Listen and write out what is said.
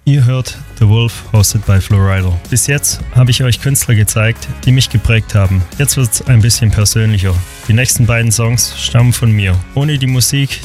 Ihr hört The Wolf, hosted by Florida. Bis jetzt habe ich euch Künstler gezeigt, die mich geprägt haben. Jetzt wird's ein bisschen persönlicher. Die nächsten beiden Songs stammen von mir. Ohne die Musik,